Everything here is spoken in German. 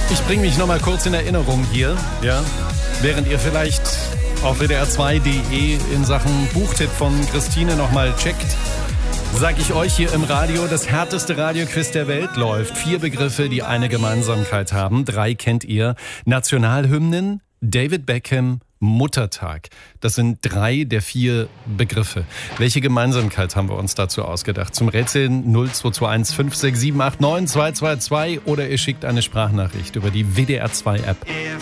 Ich bringe mich noch mal kurz in Erinnerung hier, ja, während ihr vielleicht auf WDR2.de in Sachen Buchtipp von Christine noch mal checkt, sag ich euch hier im Radio, das härteste Radioquiz der Welt läuft. 4 Begriffe, die eine Gemeinsamkeit haben. 3 kennt ihr. Nationalhymnen, David Beckham, Muttertag. Das sind 3 der 4 Begriffe. Welche Gemeinsamkeit haben wir uns dazu ausgedacht? Zum Rätseln 0221 567 89 222 oder ihr schickt eine Sprachnachricht über die WDR2 App.